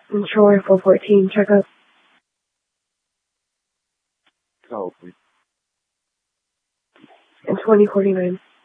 Controller 414, check up. Call, please. And 2049.